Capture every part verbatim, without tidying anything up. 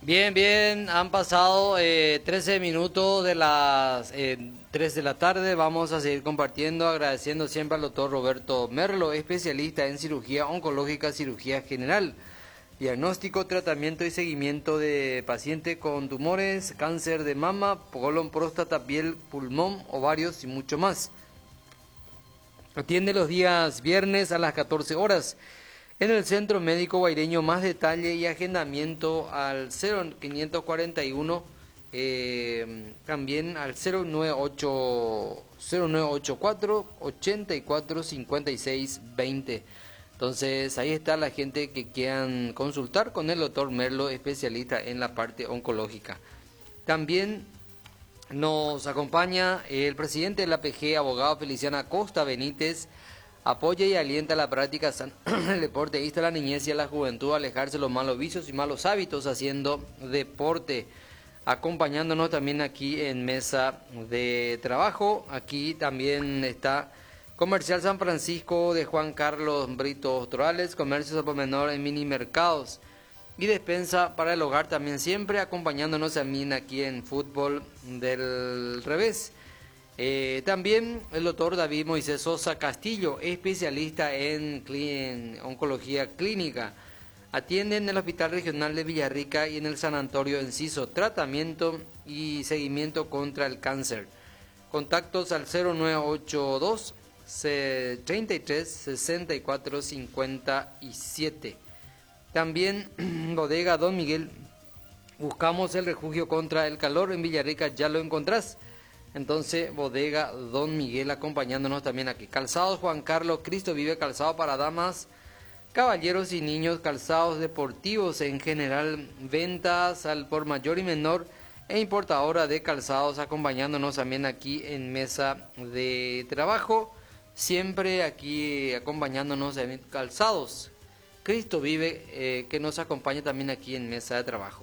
Bien, bien, han pasado eh, trece minutos de las eh, tres de la tarde. Vamos a seguir compartiendo, agradeciendo siempre al doctor Roberto Merlo, especialista en cirugía oncológica, cirugía general, diagnóstico, tratamiento y seguimiento de pacientes con tumores, cáncer de mama, colon, próstata, piel, pulmón, ovarios y mucho más. Atiende los días viernes a las catorce horas. En el Centro Médico Guaireño. Más detalle y agendamiento al cero quinientos cuarenta y uno, eh, también al cero nueve ocho, cero nueve ocho cuatro, ochenta y cuatro, cincuenta y seis, veinte. Entonces ahí está la gente que quieran consultar con el doctor Merlo, especialista en la parte oncológica. También nos acompaña el presidente de la A P G, abogado Feliciano Acosta Benítez. Apoya y alienta la práctica sana del deporte, insta a la niñez y a la juventud a alejarse de los malos vicios y malos hábitos haciendo deporte. Acompañándonos también aquí en mesa de trabajo. Aquí también está Comercial San Francisco de Juan Carlos Brito Torales, comercios al por menor en mini mercados y despensa para el hogar también, siempre acompañándonos también aquí en Fútbol del Revés. Eh, también el doctor David Moisés Sosa Castillo, especialista en, en oncología clínica. Atiende en el Hospital Regional de Villarrica y en el Sanatorio Enciso, tratamiento y seguimiento contra el cáncer. Contactos al cero nueve ocho dos, treinta y tres, sesenta y cuatro, cincuenta y siete. También Bodega Don Miguel, buscamos el refugio contra el calor en Villarrica, ya lo encontrás. Entonces, Bodega Don Miguel acompañándonos también aquí. Calzados Juan Carlos Cristo Vive, calzado para damas, caballeros y niños, calzados deportivos en general, ventas al por mayor y menor e importadora de calzados, acompañándonos también aquí en mesa de trabajo. Siempre aquí acompañándonos en Calzados Cristo Vive, eh, que nos acompaña también aquí en mesa de trabajo.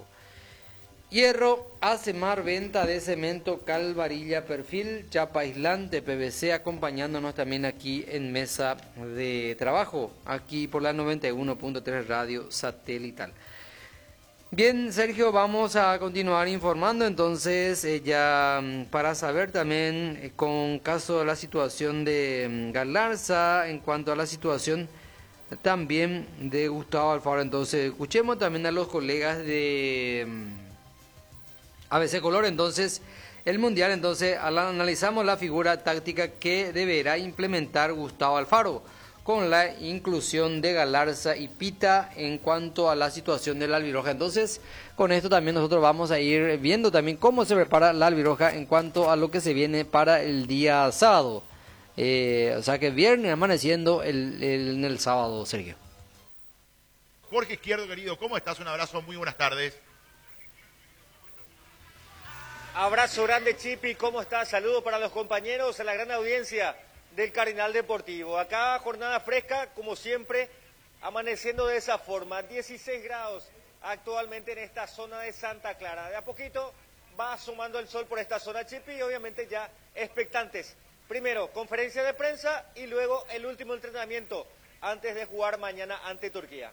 Hierro, Acemar, venta de cemento, cal, varilla, perfil, chapa aislante, P V C, acompañándonos también aquí en mesa de trabajo, aquí por la noventa y uno punto tres Radio Satelital. Bien, Sergio, vamos a continuar informando entonces, eh, ya para saber también eh, con caso de la situación de Galarza, en cuanto a la situación también de Gustavo Alfaro. Entonces, escuchemos también a los colegas de A B C Color. Entonces, el Mundial, entonces, analizamos la figura táctica que deberá implementar Gustavo Alfaro, con la inclusión de Galarza y Pita en cuanto a la situación de la albirroja. Entonces, con esto también nosotros vamos a ir viendo también cómo se prepara la albirroja en cuanto a lo que se viene para el día sábado. Eh, o sea que viernes amaneciendo el, el, en el sábado, Sergio. Jorge Izquierdo, querido, ¿cómo estás? Un abrazo, muy buenas tardes. Abrazo grande, Chipi, ¿cómo estás? Saludos para los compañeros, a la gran audiencia del Cardinal Deportivo. Acá jornada fresca, como siempre, amaneciendo de esa forma. dieciséis grados actualmente en esta zona de Santa Clara. De a poquito va asomando el sol por esta zona, Chipi, y obviamente ya expectantes. Primero, conferencia de prensa y luego el último entrenamiento antes de jugar mañana ante Turquía.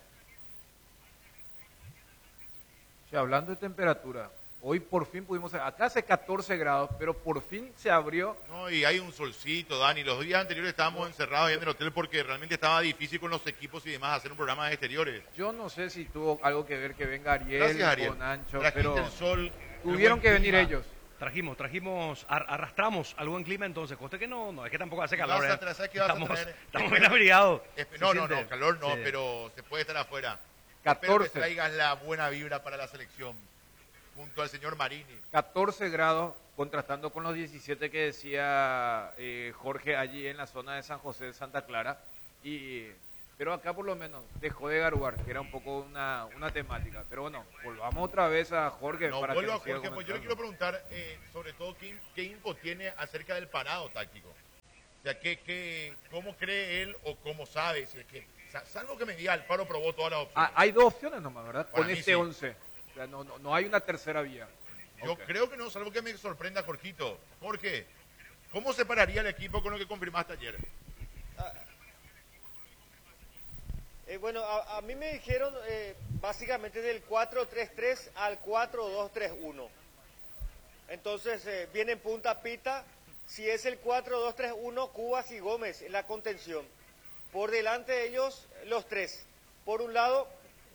Sí, hablando de temperatura, hoy por fin pudimos, acá hace catorce grados, pero por fin se abrió. No, y hay un solcito, Dani. Los días anteriores estábamos encerrados ahí en el hotel porque realmente estaba difícil con los equipos y demás hacer un programa de exteriores. Yo no sé si tuvo algo que ver que venga Ariel, Gracias, Ariel. con Ancho, Trajiste pero el sol, tuvieron que venir clima. ellos. Trajimos, trajimos, ar arrastramos algo en clima, entonces, coste que no, no, es que tampoco hace calor. Vas a ¿eh? traer, ¿sabes qué vas a estamos, traer? estamos bien abrigados. Espe- No, no, siente? no, calor no, Sí. pero se puede estar afuera. catorce. Espero que traigas la buena vibra para la selección, junto al señor Marini. catorce grados, contrastando con los diecisiete que decía eh, Jorge allí en la zona de San José de Santa Clara. Y, pero acá por lo menos dejó de garuar, que era un poco una, una temática. Pero bueno, volvamos otra vez a Jorge. No, para vuelvo que a nos siga Jorge, pues yo le comentando. quiero preguntar eh, sobre todo qué, qué info tiene acerca del parado táctico. O sea, ¿qué, qué, ¿cómo cree él o cómo sabe? Si es que, sa- salvo que me diga, Alfaro probó todas las opciones. Ah, hay dos opciones nomás, ¿verdad? Para Con mí este sí. once. O sea, no, no, no hay una tercera vía. Yo Ok. creo que no, salvo que me sorprenda, Jorgito. Jorge, ¿cómo separaría el equipo con lo que confirmaste ayer? Eh, Eh, bueno, a, a mí me dijeron eh, básicamente del cuatro tres tres al cuatro dos tres uno. Entonces eh, viene en punta Pita. Si es el cuatro dos tres uno, Cubas y Gómez en la contención. Por delante de ellos, los tres. Por un lado,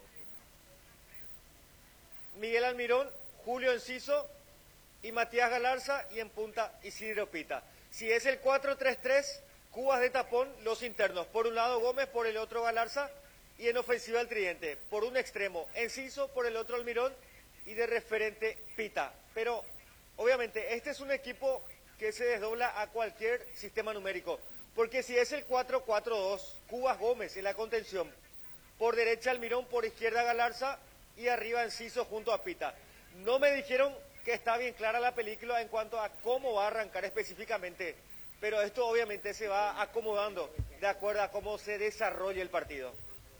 Miguel Almirón, Julio Enciso y Matías Galarza, y en punta Isidro Pita. Si es el cuatro tres tres, Cubas de tapón, los internos. Por un lado Gómez, por el otro Galarza, y en ofensiva el tridente. Por un extremo Enciso, por el otro Almirón, y de referente Pita. Pero, obviamente, este es un equipo que se desdobla a cualquier sistema numérico. Porque si es el cuatro cuatro dos, Cubas Gómez en la contención. Por derecha Almirón, por izquierda Galarza, y arriba Enciso junto a Pita. No me dijeron que está bien clara la película en cuanto a cómo va a arrancar específicamente, pero esto obviamente se va acomodando de acuerdo a cómo se desarrolle el partido.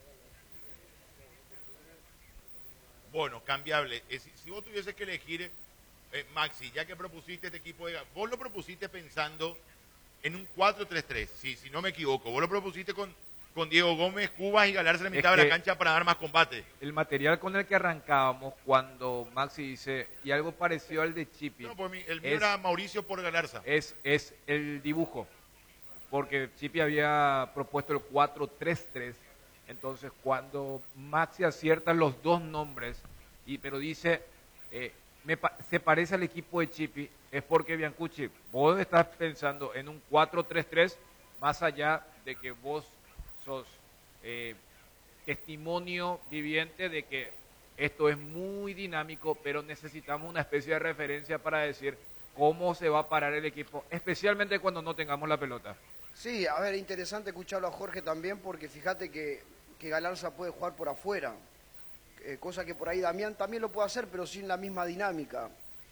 Bueno, cambiable. Eh, si, si vos tuvieses que elegir, eh, Maxi, ya que propusiste este equipo de... Vos lo propusiste pensando en un cuatro tres tres, si, si no me equivoco. Vos lo propusiste con, con Diego Gómez, Cubas y Galarza en la mitad de la cancha para dar más combate. El material con el que arrancábamos cuando Maxi dice, y algo parecido al de Chipi. No, pues mi, el mío es, era Mauricio por Galarza. Es, es el dibujo, porque Chipi había propuesto el cuatro tres tres. Entonces, cuando Maxi acierta los dos nombres, y pero dice, eh, me pa se parece al equipo de Chipi, es porque, Biancucci, vos estás pensando en un cuatro tres tres, más allá de que vos sos eh, testimonio viviente de que esto es muy dinámico, pero necesitamos una especie de referencia para decir cómo se va a parar el equipo, especialmente cuando no tengamos la pelota. Sí, a ver, interesante escucharlo a Jorge también, porque fíjate que, que Galarza puede jugar por afuera, eh, cosa que por ahí Damián también lo puede hacer, pero sin la misma dinámica.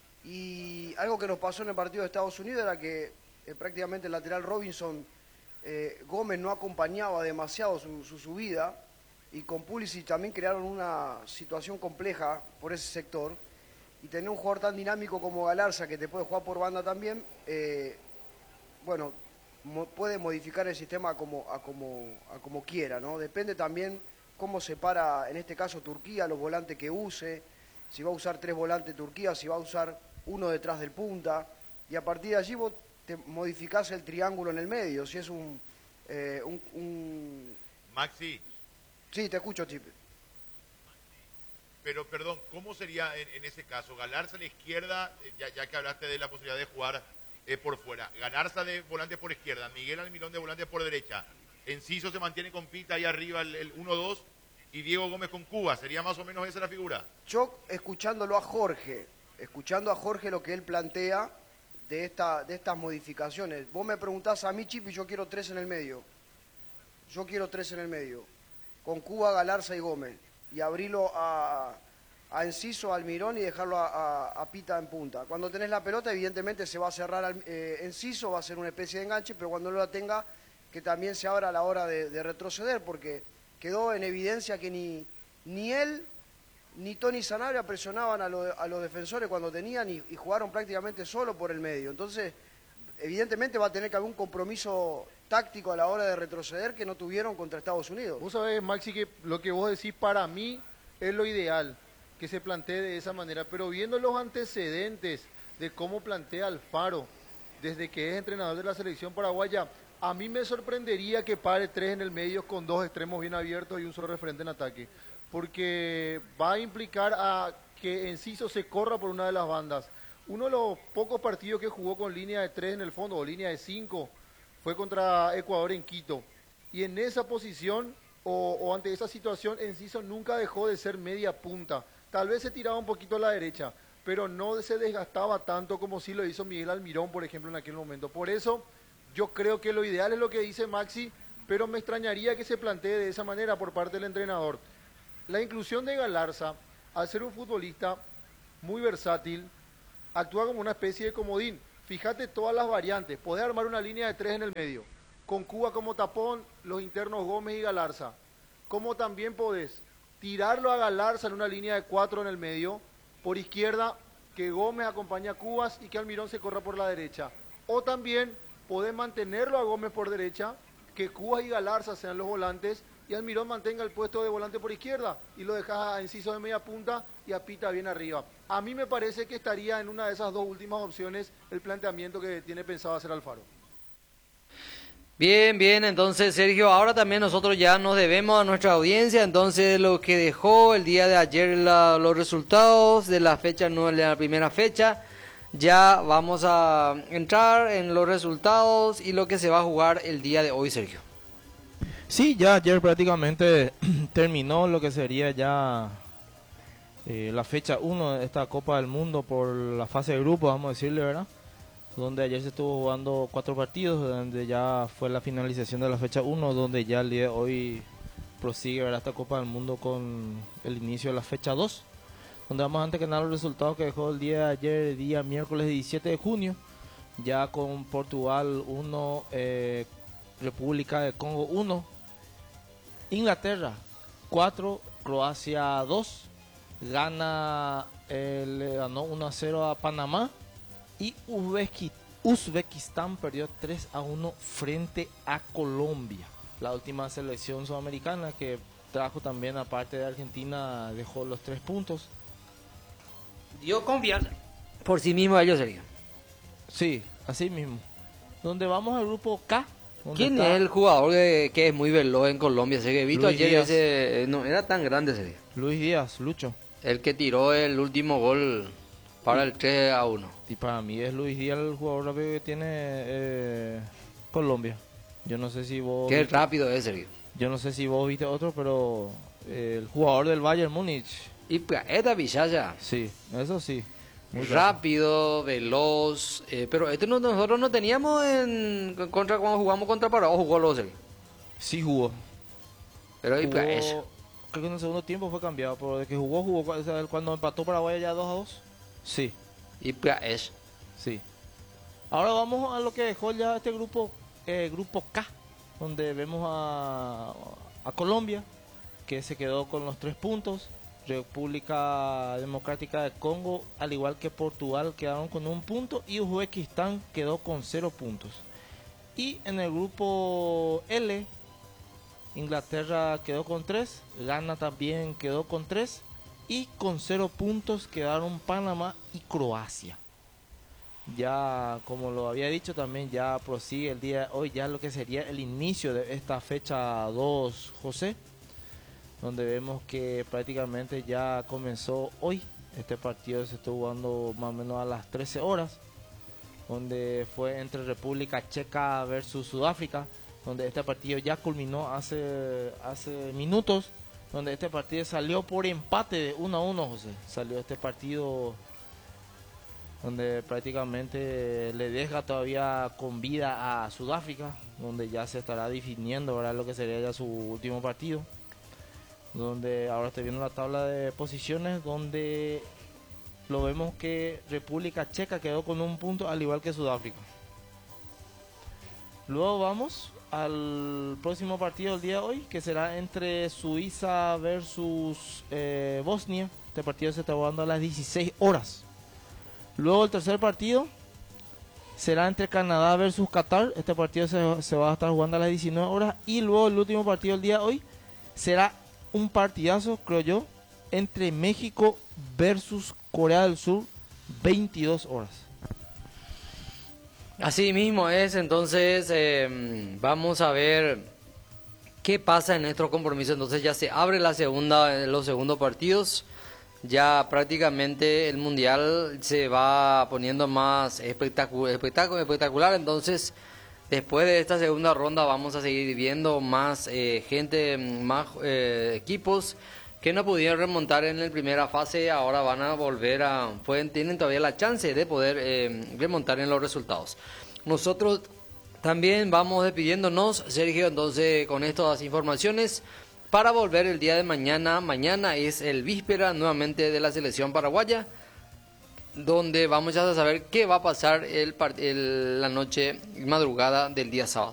Y algo que nos pasó en el partido de Estados Unidos era que eh, prácticamente el lateral Robinson, eh, Gómez no acompañaba demasiado su, su subida, y con Pulisic también crearon una situación compleja por ese sector, y tener un jugador tan dinámico como Galarza, que te puede jugar por banda también, eh, bueno, mo puede modificar el sistema a como, a, como, a como quiera, ¿no? Depende también cómo se para, en este caso Turquía, los volantes que use, si va a usar tres volantes Turquía, si va a usar uno detrás del punta, y a partir de allí vos te modificás el triángulo en el medio, si es un... Eh, un, un... Maxi. Sí, te escucho, Chip. Pero, perdón, ¿cómo sería en, en ese caso? Galarza a la izquierda, eh, ya, ya que hablaste de la posibilidad de jugar eh, por fuera. Galarza de volante por izquierda, Miguel Almirón de volante por derecha. Enciso se mantiene con Pita ahí arriba, el, el uno dos, y Diego Gómez con Cuba. ¿Sería más o menos esa la figura? Yo, escuchándolo a Jorge, escuchando a Jorge lo que él plantea de, esta, de estas modificaciones. Vos me preguntás a mí, Chip, y yo quiero tres en el medio. Yo quiero tres en el medio. Con Cuba, Galarza y Gómez. Y abrirlo a, a Enciso, a Almirón, y dejarlo a, a, a Pita en punta. Cuando tenés la pelota, evidentemente se va a cerrar eh, Enciso, va a ser una especie de enganche, pero cuando no la tenga, que también se abra a la hora de, de retroceder, porque quedó en evidencia que ni, ni él ni Tony Sanabria presionaban a, lo, a los defensores cuando tenían, y, y jugaron prácticamente solo por el medio. Entonces, evidentemente va a tener que haber un compromiso táctico a la hora de retroceder que no tuvieron contra Estados Unidos. Vos sabés, Maxi, que lo que vos decís para mí es lo ideal, que se plantee de esa manera, pero viendo los antecedentes de cómo plantea Alfaro desde que es entrenador de la selección paraguaya, a mí me sorprendería que pare tres en el medio con dos extremos bien abiertos y un solo referente en ataque, porque va a implicar a que Enciso se corra por una de las bandas. Uno de los pocos partidos que jugó con línea de tres en el fondo, o línea de cinco, fue contra Ecuador en Quito. Y en esa posición, o, o ante esa situación, Enciso nunca dejó de ser media punta. Tal vez se tiraba un poquito a la derecha, pero no se desgastaba tanto como sí lo hizo Miguel Almirón, por ejemplo, en aquel momento. Por eso, yo creo que lo ideal es lo que dice Maxi, pero me extrañaría que se plantee de esa manera por parte del entrenador. La inclusión de Galarza, al ser un futbolista muy versátil, actúa como una especie de comodín. Fíjate todas las variantes. Podés armar una línea de tres en el medio, con Cuba como tapón, los internos Gómez y Galarza. Como también podés tirarlo a Galarza en una línea de cuatro en el medio, por izquierda, que Gómez acompañe a Cubas y que Almirón se corra por la derecha. O también podés mantenerlo a Gómez por derecha, que Cubas y Galarza sean los volantes y Almirón mantenga el puesto de volante por izquierda y lo deja a Enciso de media punta y a Pita bien arriba. A mí me parece que estaría en una de esas dos últimas opciones el planteamiento que tiene pensado hacer Alfaro. Bien, bien, entonces Sergio, ahora también nosotros ya nos debemos a nuestra audiencia, entonces lo que dejó el día de ayer la, los resultados de la fecha, no de la primera fecha, ya vamos a entrar en los resultados y lo que se va a jugar el día de hoy, Sergio. Sí, ya ayer prácticamente terminó lo que sería ya eh, la fecha uno de esta Copa del Mundo por la fase de grupo, vamos a decirle, ¿verdad? Donde ayer se estuvo jugando cuatro partidos, donde ya fue la finalización de la fecha uno, donde ya el día de hoy prosigue, ¿verdad?, esta Copa del Mundo con el inicio de la fecha dos, donde vamos antes que nada los resultados que dejó el día de ayer, día miércoles diecisiete de junio, ya con Portugal uno, eh, República de Congo uno, Inglaterra cuatro, Croacia dos, Ghana eh, le ganó uno a cero a Panamá, y Uzbeki- Uzbekistán perdió tres a uno frente a Colombia. La última selección sudamericana que trajo también, aparte de Argentina, dejó los tres puntos. Dio confianza por sí mismo a ellos, Sergio. Sí, así mismo. Donde vamos al grupo K. ¿Quién está es el jugador que, que es muy veloz en Colombia? Sergio, he visto Luis ayer Díaz. ese, no era tan grande, Sergio. Luis Díaz, Lucho. El que tiró el último gol para el tres a uno. Y para mí es Luis Díaz el jugador rápido que tiene eh, Colombia. Yo no sé si vos... Qué viste- rápido es, Sergio. Yo no sé si vos viste otro, pero eh, el jugador del Bayern Múnich. Y pues, esta Villaya, Sí, eso sí. Muy rápido, veloz, eh, pero este no, nosotros no teníamos en contra cuando jugamos contra Paraguay, jugó los Sergio. Sí jugó. Pero y Jugó, pues, eso. creo que en el segundo tiempo fue cambiado, pero de que jugó, jugó. O sea, cuando empató Paraguay ya dos a dos. Sí, Y pues, eso. sí. Ahora vamos a lo que dejó ya este grupo, eh, grupo K, donde vemos a, a Colombia, que se quedó con los tres puntos. República Democrática de Congo, al igual que Portugal, quedaron con un punto, y Uzbekistán quedó con cero puntos. Y en el grupo L, Inglaterra quedó con tres, Ghana también quedó con tres, y con cero puntos quedaron Panamá y Croacia. Ya, como lo había dicho, también ya prosigue el día de hoy ya lo que sería el inicio de esta fecha dos, José, donde vemos que prácticamente ya comenzó hoy. Este partido se estuvo jugando más o menos a las trece horas, donde fue entre República Checa versus Sudáfrica, donde este partido ya culminó hace, hace minutos, donde este partido salió por empate de uno a uno, José. Salió este partido donde prácticamente le deja todavía con vida a Sudáfrica, donde ya se estará definiendo, ¿verdad?, lo que sería ya su último partido. Donde ahora estoy viendo la tabla de posiciones, donde lo vemos que República Checa quedó con un punto, al igual que Sudáfrica. Luego vamos al próximo partido del día de hoy, que será entre Suiza versus eh, Bosnia. Este partido se está jugando a las dieciséis horas. Luego el tercer partido será entre Canadá versus Qatar. Este partido se, se va a estar jugando a las diecinueve horas. Y luego el último partido del día de hoy será un partidazo, creo yo, entre México versus Corea del Sur, veintidós horas. Así mismo es, entonces eh, vamos a ver qué pasa en nuestro compromiso. Entonces ya se abre la segunda, los segundos partidos. Ya prácticamente el mundial se va poniendo más espectacular, espectacular, espectacular. Entonces, después de esta segunda ronda vamos a seguir viendo más eh, gente, más eh, equipos que no pudieron remontar en la primera fase. Ahora van a volver a, pueden, tienen todavía la chance de poder eh, remontar en los resultados. Nosotros también vamos despidiéndonos, Sergio, entonces con estas informaciones, para volver el día de mañana. Mañana es el víspera nuevamente de la selección paraguaya, donde vamos a saber qué va a pasar el, el, la noche, madrugada del día sábado.